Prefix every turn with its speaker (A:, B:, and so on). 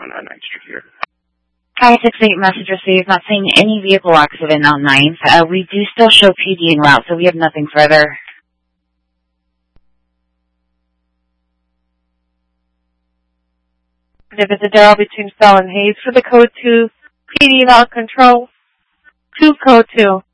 A: on 9th Street here.
B: Hi, 6-8 message received. Not seeing any vehicle accident on 9th. We do still show PD en route, so we have nothing further.
C: Visit Darrell between Stell and Hayes for the code 2, PD en route control, 2 code 2.